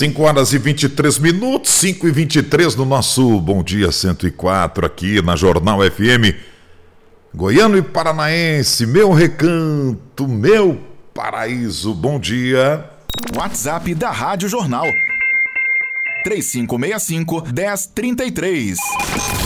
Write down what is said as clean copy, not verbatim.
5 horas e 23 minutos, 5 e 23 no nosso Bom Dia 104 aqui na Jornal FM. Goiano e paranaense, meu recanto, meu paraíso, bom dia. WhatsApp da Rádio Jornal 3565-1033.